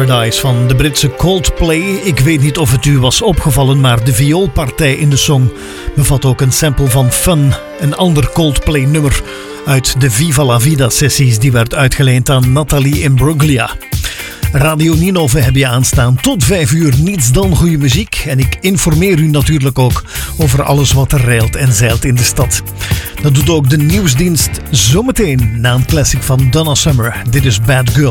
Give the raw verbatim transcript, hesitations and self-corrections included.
Paradise van de Britse Coldplay. Ik weet niet of het u was opgevallen, maar de vioolpartij in de song bevat ook een sample van Fun, een ander Coldplay nummer uit de Viva la Vida sessies die werd uitgeleend aan Nathalie Imbruglia. Radio Ninove heb je aanstaan tot vijf uur, niets dan goede muziek. En ik informeer u natuurlijk ook over alles wat er reilt en zeilt in de stad. Dat doet ook de nieuwsdienst zometeen na een classic van Donna Summer. Dit is Bad Girl.